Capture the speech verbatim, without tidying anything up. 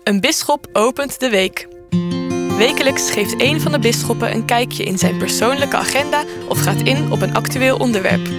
Een bisschop opent de week. Wekelijks geeft een van de bisschoppen een kijkje in zijn persoonlijke agenda of gaat in op een actueel onderwerp.